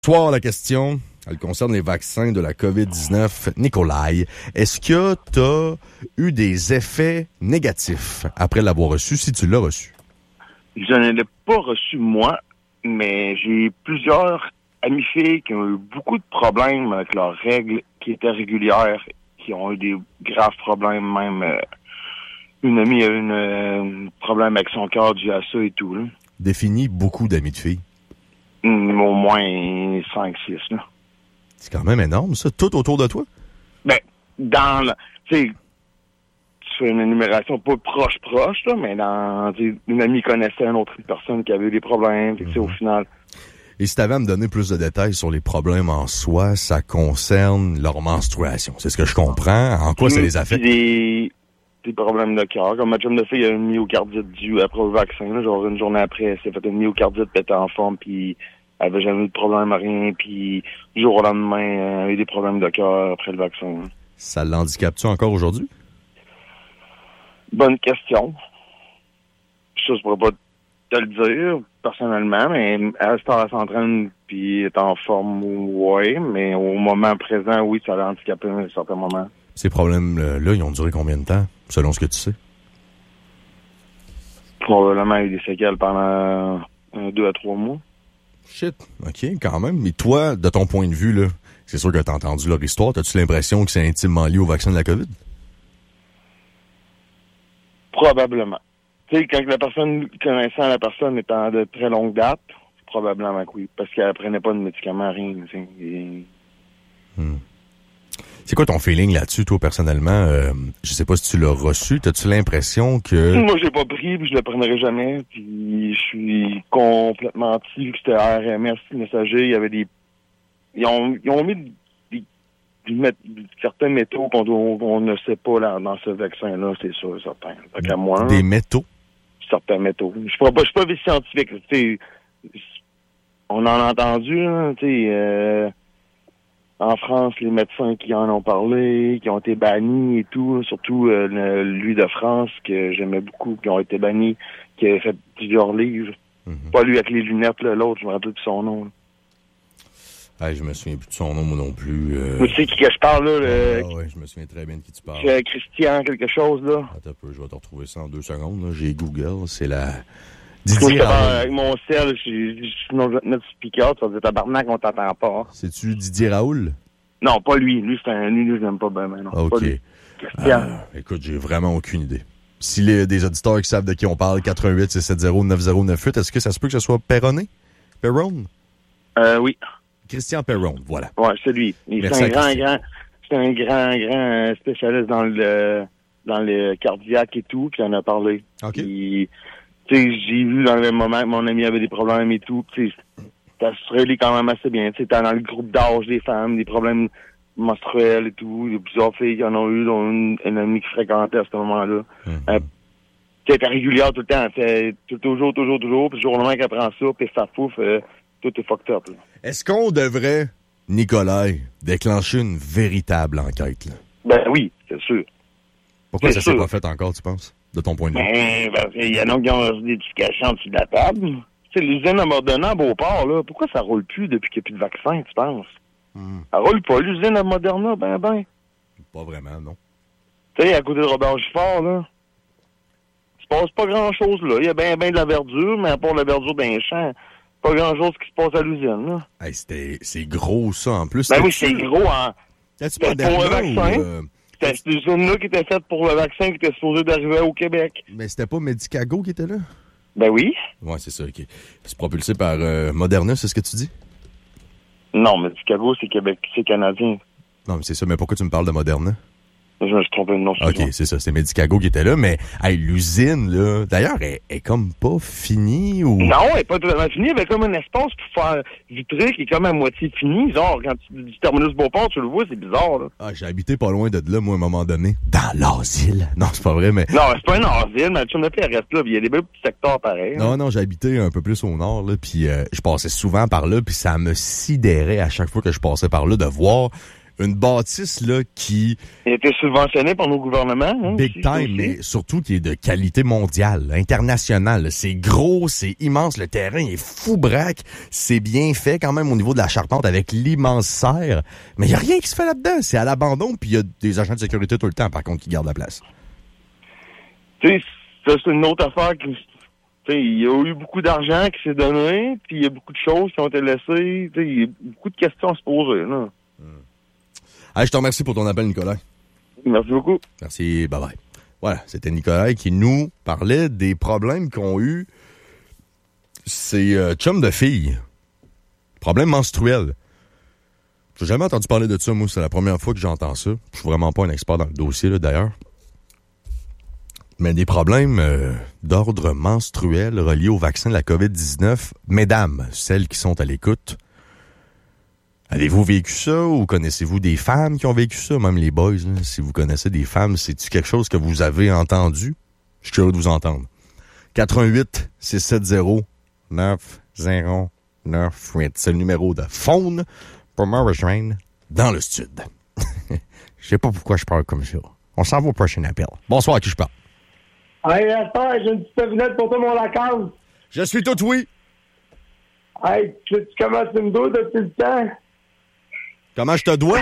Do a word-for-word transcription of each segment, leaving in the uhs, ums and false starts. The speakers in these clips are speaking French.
Soir, la question, elle concerne les vaccins de la covid dix-neuf. Nikolai, est-ce que tu as eu des effets négatifs après l'avoir reçu, si tu l'as reçu? Je ne l'ai pas reçu, moi, mais j'ai plusieurs amis filles qui ont eu beaucoup de problèmes avec leurs règles qui étaient régulières, qui ont eu des graves problèmes, même euh, une amie a eu un euh, problème avec son cœur dû à ça et tout. Là. Définis beaucoup d'amis de filles. Mmh, au moins cinq six, là. C'est quand même énorme, ça, tout autour de toi? Ben, dans le... Tu sais, tu fais une énumération pas proche-proche, là, mais dans... Une amie connaissait une autre personne qui avait eu des problèmes, fait que, mm-hmm. au final... Et si tu avais à me donner plus de détails sur les problèmes en soi, ça concerne leur menstruation. C'est ce que je comprends. En quoi mmh, ça les affecte? Des, des problèmes de cœur. Comme ma chum de fille, il y a une myocardite due après le vaccin. Là, genre une journée après, elle s'est fait une myocardite, puis elle était en forme, puis elle avait jamais eu de problème à rien. Puis du jour au lendemain, elle a eu des problèmes de cœur après le vaccin. Là. Ça l'handicape-tu encore aujourd'hui? Bonne question. Ça, je pourrais pas te le dire personnellement, mais à ce temps, elle s'entraîne puis est en forme, oui, mais au moment présent, oui, ça l'a handicapé à un certain moment. Ces problèmes-là, ils ont duré combien de temps, selon ce que tu sais? Probablement, il y a eu des séquelles pendant un, deux à trois mois. Shit, OK, quand même. Mais toi, de ton point de vue, là, c'est sûr que tu as entendu leur histoire. As-tu l'impression que c'est intimement lié au vaccin de la COVID? Probablement. Tu sais, quand la personne, connaissant la personne étant de très longue date, probablement que oui. Parce qu'elle prenait pas de médicaments, rien. Et... Hmm. C'est quoi ton feeling là-dessus, toi, personnellement? Euh, je sais pas si tu l'as reçu. T'as-tu l'impression que... Moi, j'ai pas pris, puis je le prendrai jamais. Puis je suis complètement anti, vu que c'était R M S messager. Il y avait des... Ils ont, ils ont mis des, des, des, certains métaux qu'on, qu'on ne sait pas là, dans ce vaccin-là, c'est sûr, certain. Fait qu'à moi, des métaux? Certains métaux. Je ne suis pas scientifique. T'sais, on en a entendu, hein, t'sais, euh, en France, les médecins qui en ont parlé, qui ont été bannis et tout, surtout euh, le, lui de France, que j'aimais beaucoup, qui ont été bannis, qui a fait plusieurs livres. Mm-hmm. Pas lui avec les lunettes, là, l'autre, je me rappelle plus son nom. Là. Hey, je me souviens plus de son nom, moi non plus. Euh... Tu sais qui que je parle, là? Le... Ah, ouais, je me souviens très bien de qui tu parles. C'est Christian, quelque chose, là. Attends un peu, je vais te retrouver ça en deux secondes, là. J'ai Google, c'est la... Didier Raoul. Avec mon sel, je suis notre speaker, tu vas dire tabarnak, on t'entend pas. C'est-tu Didier Raoul? Non, pas lui. Lui, c'est un... Lui, je l'aime pas bien, non. OK. Pas lui. Christian. Euh, écoute, j'ai vraiment aucune idée. S'il y a des auditeurs qui savent de qui on parle, quatre un huit six sept zéro neuf zéro neuf huit, est-ce que ça se peut que ce soit Perronnet? Perron? Euh, oui. Christian Perron, voilà. Ouais, c'est lui. Il c'est un grand, grand, c'est un grand, grand spécialiste dans le, dans le cardiaque et tout, puis il en a parlé. OK. Puis, tu sais, j'ai vu dans le même moment que mon ami avait des problèmes et tout, tu sais, ça se relie quand même assez bien. Tu sais, t'es dans le groupe d'âge des femmes, des problèmes menstruels et tout. Il y a plusieurs filles qui en ont eu, dont une, une amie qui fréquentait à ce moment-là. Mm-hmm. Euh, tu sais, t'es régulière tout le temps, t'es toujours, toujours, toujours, puis le jour au lendemain qu'elle prend ça, puis ça fouffe, euh, tout est fucked up, là. Est-ce qu'on devrait, Nikolai, déclencher une véritable enquête, là? Ben oui, c'est sûr. Pourquoi c'est ça sûr. s'est pas fait encore, tu penses, de ton point de vue? Ben, parce qu'il y en a qui ont des notifications dessus de la table. Tu sais, l'usine à Moderna à Beauport, là, pourquoi ça roule plus depuis qu'il n'y a plus de vaccin, tu penses? Hmm. Ça roule pas, l'usine à Moderna, ben, ben. Pas vraiment, non. Tu sais, à côté de Robert Gifford, là, il se passe pas grand-chose, là. Il y a bien, bien de la verdure, mais à part la verdure d'un champ, pas grand-chose qui se passe à l'usine, là. Hey, c'était, c'est gros, ça, en plus. Ben oui, c'est gros, hein. C'était pour le vaccin. Ou, euh... C'était cette usine-là qui était faite pour le vaccin qui était supposé d'arriver au Québec. Mais c'était pas Medicago qui était là? Ben oui. Ouais, c'est ça, OK. C'est propulsé par euh, Moderna, c'est ce que tu dis? Non, Medicago, c'est Québec, c'est canadien. Non, mais c'est ça. Mais pourquoi tu me parles de Moderna? Je me suis trompé de nom. OK, c'est ça. C'est Medicago qui était là. Mais hey, l'usine, là, d'ailleurs, elle est comme pas finie ou... Non, elle est pas totalement finie. Il y avait comme un espace pour faire vitrer qui est comme à moitié fini. Genre, quand tu du terminus Beauport, tu le vois, c'est bizarre, là. Ah, j'ai habité pas loin de là, moi, à un moment donné. Dans l'asile. Non, c'est pas vrai, mais... Non, c'est pas un asile, mais tu me elle reste là. Il y a des beaux petits secteurs pareils. Non, hein. non, j'ai habité un peu plus au nord, là. Puis euh, je passais souvent par là, puis ça me sidérait à chaque fois que je passais par là de voir une bâtisse là qui... Il a été subventionné par nos gouvernements. Hein, big aussi, time, aussi. mais surtout qui est de qualité mondiale, internationale. C'est gros, c'est immense, le terrain est fou braque, c'est bien fait quand même au niveau de la charpente avec l'immense serre, mais il n'y a rien qui se fait là-dedans. C'est à l'abandon, puis il y a des agents de sécurité tout le temps, par contre, qui gardent la place. Tu sais, ça, c'est une autre affaire qui... Tu sais, il y a eu beaucoup d'argent qui s'est donné, puis il y a beaucoup de choses qui ont été laissées. Tu sais, il y a beaucoup de questions à se poser, là. Hey, je te remercie pour ton appel, Nicolas. Merci beaucoup. Merci, bye-bye. Voilà, c'était Nicolas qui nous parlait des problèmes qu'ont eu ces euh, chums de filles. Problèmes menstruels. J'ai jamais entendu parler de ça, moi. C'est la première fois que j'entends ça. Je suis vraiment pas un expert dans le dossier, là, d'ailleurs. Mais des problèmes euh, d'ordre menstruel reliés au vaccin de la covid dix-neuf. Mesdames, celles qui sont à l'écoute, avez-vous vécu ça ou connaissez-vous des femmes qui ont vécu ça? Même les boys, là, si vous connaissez des femmes, c'est-tu quelque chose que vous avez entendu? Je suis curieux de vous entendre. quatre un huit, six sept zéro, neuf zéro neuf huit. C'est le numéro de phone pour me rejoindre dans le stud. Je sais pas pourquoi je parle comme ça. On s'en va au prochain appel. Bonsoir, à qui je parle? Hey, attends, j'ai une petite devinette pour toi, mon Lacasse. Je suis tout oui. Hey, tu, tu commences une douce depuis le temps? Comment je te dois?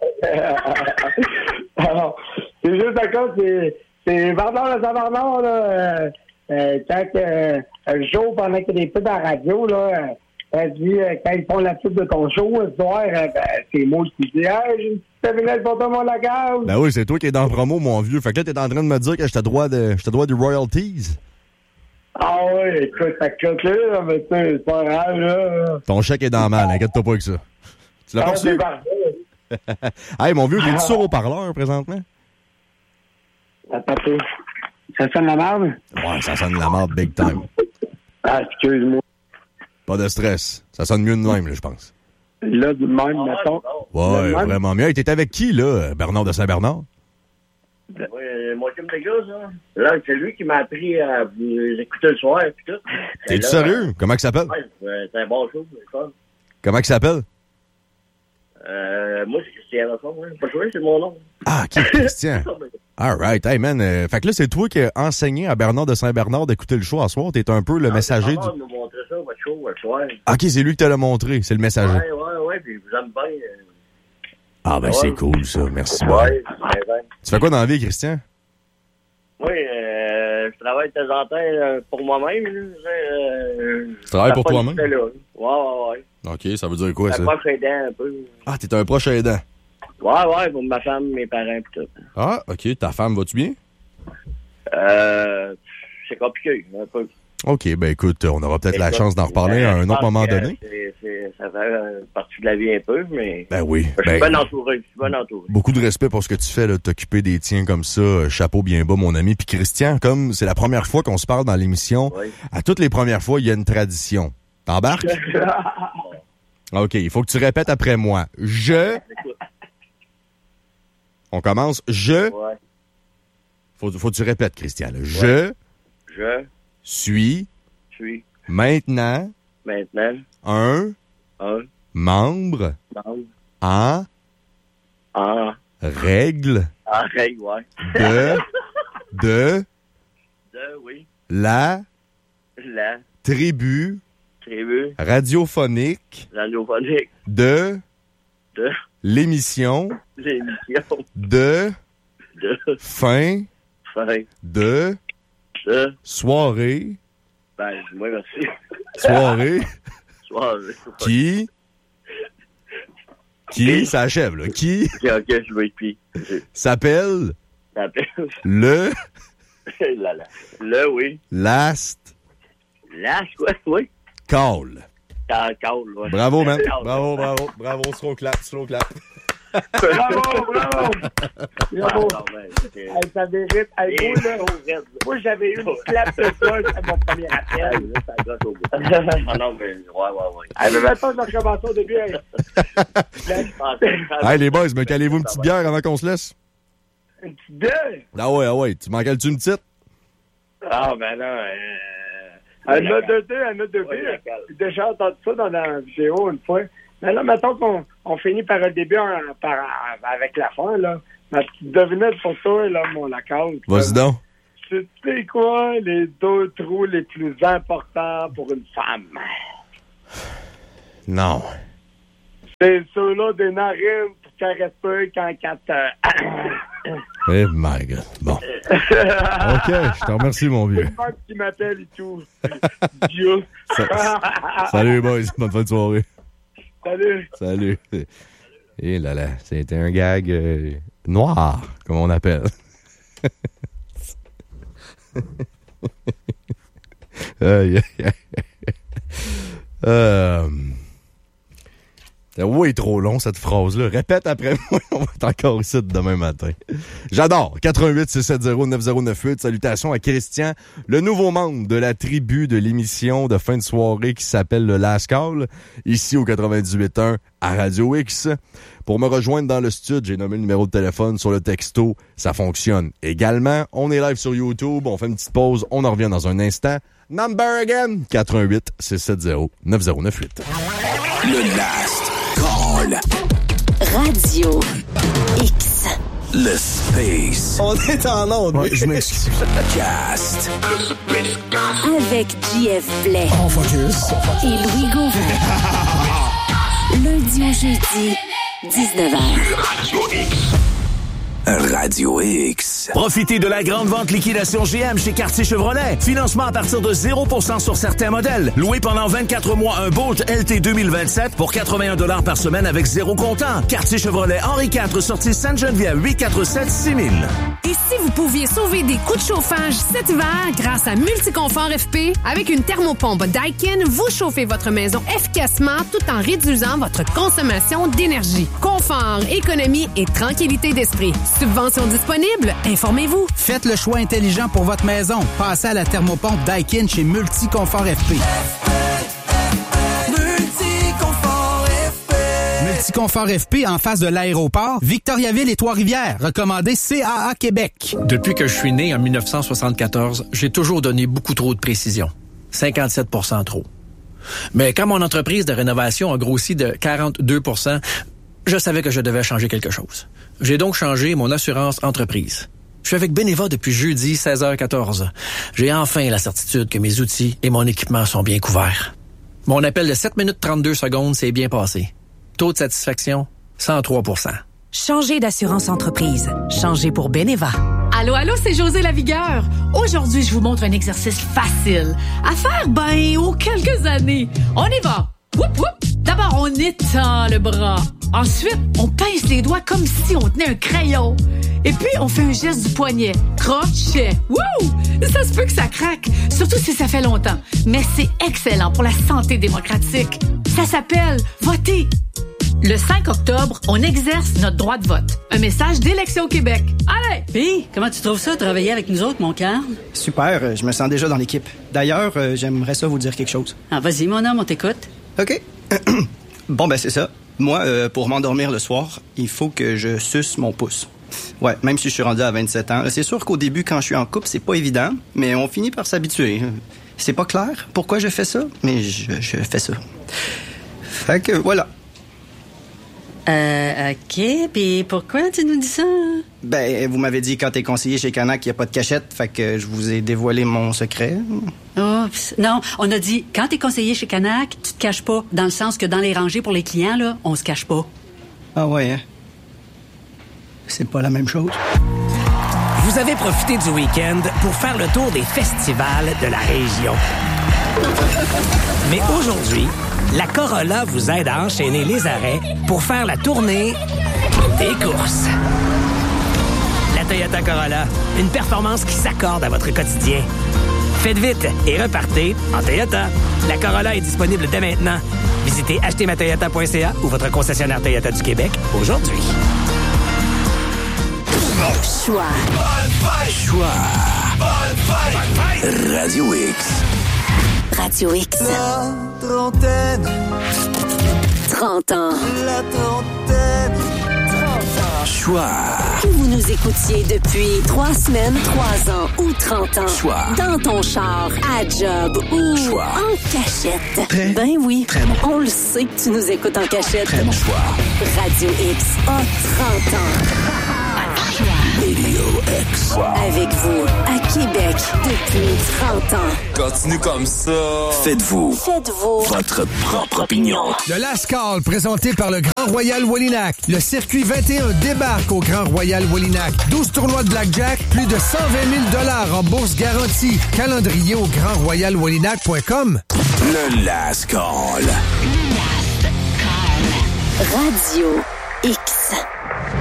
Alors, c'est juste à cause, c'est, c'est Bernard de Saint-Bernard, là, euh, euh, quand euh, le jour, pendant qu'il est dans la radio, là, euh, elle dit, euh, quand ils font la pub de ton show, ce soir, euh, ben, c'est moi qui dis, hey, j'ai une petite devinette pour toi, mon Lacasse. Ben oui, c'est toi qui es dans le promo, mon vieux. Fait que là, t'es en train de me dire que je te dois de, je te dois du royalties. Ah oui, écoute, ça coûte là, mais tu sais, c'est pas grave, là. Ton chèque est dans la malle, inquiète-toi pas avec ça. Tu l'as Ah, pas reçu? c'est parfait. Hey, mon vieux, t'es-tu sur haut-parleur présentement? Attends, un peu. Ça sonne la merde? Ouais, ça sonne la merde big time. Ah, excuse-moi. Pas de stress. Ça sonne mieux de même, là, je pense. Là, de même, mettons. Ouais, Là, de même. vraiment mieux. Hey, t'es avec qui, là? Bernard de Saint-Bernard? Oui, mon chum de gars, ça. Là, c'est lui qui m'a appris à vous écouter le soir et tout. T'es-tu là, sérieux? Comment il s'appelle? Ouais, c'est c'est un bon show, c'est fun. Comment il s'appelle? Euh, moi, c'est Christian Lafont, hein. Pas joué, c'est mon nom. Ah, qui? Christian. All right. Hey, man. Euh, fait que là, c'est toi qui as enseigné à Bernard de Saint-Bernard d'écouter le show à soir. T'es un peu le Ah, messager c'est du... nous montrer ça, votre show, le soir. OK, c'est lui qui te l'a montré. C'est le messager. Ouais, ouais, ouais, puis je vous aime bien. euh. Ah, ben, Ouais. c'est cool, ça. Merci beaucoup. Ouais, c'est bien. Tu fais quoi dans la vie, Christian? Oui, euh, je travaille de temps en temps euh, pour moi-même. Là, euh, Tu travailles pour ça toi-même? fait là. Ouais, ouais, ouais. OK, ça veut dire quoi, Ça ça? proche aidant un peu. Ah, t'es un proche aidant. Ouais, ouais, pour ma femme, mes parents, pis tout. Ah, OK. Ta femme, va-tu bien? Euh, c'est compliqué, un peu. OK, ben écoute, on aura peut-être la chance d'en reparler à un autre moment donné. C'est, c'est, ça fait euh, partie de la vie un peu, mais Ben oui. je suis Ben, bien entouré. Je suis bien entouré. beaucoup de respect pour ce que tu fais, là, t'occuper des tiens comme ça. euh, Chapeau bien bas, mon ami. Puis Christian, comme c'est la première fois qu'on se parle dans l'émission, Oui. à toutes les premières fois, il y a une tradition. T'embarques? OK, il faut que tu répètes après moi. Je... On commence. Je... Ouais. Faut, faut que tu répètes, Christian. là. Je Je suis suis maintenant maintenant un un membre membre en en, règle en règle, ouais. de, de De, oui, la la tribu tribu radiophonique radiophonique de de l'émission l'émission de de fin fin de de, soirée, ben, moi, merci. soirée Soirée. qui, qui, ça achève, là, qui Ok, ok, je vais puis. s'appelle Ça s'appelle, le là, là. Le, oui. Last Lâche, quoi, oui. Call. T'as un call, ouais. Bravo, man. Call. Bravo, bravo, bravo. Slow clap, slow clap. Bravo, bravo. Bravo. Ah, non, ben, c'est- Hey, ça mérite. Hey, Et- moi, là, oh, reste. moi, j'avais eu une clap de ça, c'est mon premier Ah, appel. là, ça gosse au bout. Ah non, mais, ouais, ouais, ouais. Hey, mais maintenant, je vais recommencer au début. Hey. Ah, c'est- Hey, les boys, me calez-vous une petite bière avant qu'on se laisse? Une petite deux. Ah ouais, ah ouais. Tu m'en cales-tu une petite? Ah, ben là, euh... Un note de deux, un note de Ouais, deux. la cale. J'ai déjà entendu ça dans la vidéo une fois. Mais là, mettons qu'on on finit par le début en, par, avec la fin, là. Ma petite devinette pour toi, là, mon account. Vas-y donc. Tu sais quoi, les deux trous les plus importants pour une femme? Non. C'est ceux-là des narines pour caresser quand quand euh... Eh my God. Bon. OK, je te remercie, mon vieux. C'est le qui m'appelle et tout. Dieu. Salut, boys. Bonne fin de soirée. Salut. Salut. Et là là, c'était un gag euh, noir, comme on appelle. Aïe, aïe, aïe. Euh... C'est ouais, trop long, cette phrase-là. Répète après moi, on va être encore ici demain matin. J'adore. quatre un huit six sept zéro neuf zéro neuf huit. Salutations à Christian, le nouveau membre de la tribu de l'émission de fin de soirée qui s'appelle le Last Call, ici au quatre-vingt-dix-huit un à Radio X. Pour me rejoindre dans le studio, j'ai nommé le numéro de téléphone sur le texto. Ça fonctionne également. On est live sur YouTube. On fait une petite pause. On en revient dans un instant. Number again, quatre un huit six sept zéro neuf zéro neuf huit. Le Last Call. Radio X. Le Space. On est en onde. Ouais, je m'excuse. Cast. Le Space Cast. Avec J F Blais. On focus. Et Louis Gauvin. Lundi au jeudi, dix-neuf heures. Radio X. Radio X. Profitez de la grande vente liquidation G M chez Quartier Chevrolet. Financement à partir de zéro pour cent sur certains modèles. Loué pendant vingt-quatre mois un Bolt L T deux mille vingt-sept pour quatre-vingt-un dollars par semaine avec zéro comptant. Quartier Chevrolet Henri quatre, sortie Sainte-Geneviève, huit quatre sept six mille. Et si vous pouviez sauver des coûts de chauffage cet hiver grâce à Multiconfort F P, avec une thermopompe Daikin, vous chauffez votre maison efficacement tout en réduisant votre consommation d'énergie. Confort, économie et tranquillité d'esprit. Subvention disponible? Informez-vous. Faites le choix intelligent pour votre maison. Passez à la thermopompe Daikin chez Multiconfort F P. Multiconfort F P. Multiconfort F P en face de l'aéroport, Victoriaville et Trois-Rivières. Recommandé C A A Québec. Depuis que je suis né en dix-neuf cent soixante-quatorze, j'ai toujours donné beaucoup trop de précision. cinquante-sept pour cent trop. Mais quand mon entreprise de rénovation a grossi de quarante-deux pour cent, je savais que je devais changer quelque chose. J'ai donc changé mon assurance entreprise. Je suis avec Beneva depuis jeudi seize heures quatorze. J'ai enfin la certitude que mes outils et mon équipement sont bien couverts. Mon appel de sept minutes trente-deux secondes s'est bien passé. Taux de satisfaction, cent trois pour cent. Changez d'assurance entreprise. Changez pour Beneva. Allô, allô, c'est José Lavigueur. Aujourd'hui, je vous montre un exercice facile à faire, ben, aux quelques années. On y va. Whoop, whoop. D'abord, on étend le bras. Ensuite, on pince les doigts comme si on tenait un crayon. Et puis, on fait un geste du poignet. Crochet. Wouh! Ça se peut que ça craque, surtout si ça fait longtemps. Mais c'est excellent pour la santé démocratique. Ça s'appelle voter. Le cinq octobre, on exerce notre droit de vote. Un message d'Élection Québec. Allez! Puis, comment tu trouves ça, travailler avec nous autres, mon Carl? Super, je me sens déjà dans l'équipe. D'ailleurs, euh, j'aimerais ça vous dire quelque chose. Ah, vas-y, mon homme, on t'écoute. OK. Bon, ben c'est ça. Moi, euh, pour m'endormir le soir, il faut que je suce mon pouce. Ouais, même si je suis rendu à vingt-sept ans. C'est sûr qu'au début, quand je suis en couple, c'est pas évident, mais on finit par s'habituer. C'est pas clair pourquoi je fais ça, mais je, je fais ça. Fait que voilà. Euh, OK. Puis pourquoi tu nous dis ça? Ben, vous m'avez dit quand t'es conseiller chez Canac qu'il n'y a pas de cachette, fait que je vous ai dévoilé mon secret. Oups. Non, on a dit, quand t'es conseiller chez Canac, tu te caches pas. Dans le sens que dans les rangées pour les clients, là, on se cache pas. Ah ouais, hein? C'est pas la même chose. Vous avez profité du week-end pour faire le tour des festivals de la région. Mais aujourd'hui, la Corolla vous aide à enchaîner les arrêts pour faire la tournée des courses. La Toyota Corolla, une performance qui s'accorde à votre quotidien. Faites vite et repartez en Toyota. La Corolla est disponible dès maintenant. Visitez acheter ma toyota point c a ou votre concessionnaire Toyota du Québec aujourd'hui. Choix. Choix. Radio X. Radio X. La trentaine. trente ans. La trentaine. Choix. Que vous nous écoutiez depuis trois semaines, trois ans ou trente ans. Choix. Dans ton char, à job ou Choix. en cachette. Très, ben oui. très bon. On le sait que tu nous écoutes en cachette. Très bon choix. Radio X a trente ans. Radio X. Avec vous, à Québec, depuis trente ans. Continue comme ça. Faites-vous. Faites-vous. Votre propre opinion. Le Last Call, présenté par le Grand Royal Wallinac. Le circuit vingt et un débarque au Grand Royal Wallinac. douze tournois de blackjack, plus de cent vingt mille dollars en bourse garantie. Calendrier au grand royal wallinac point com. Le Last Call. Radio X.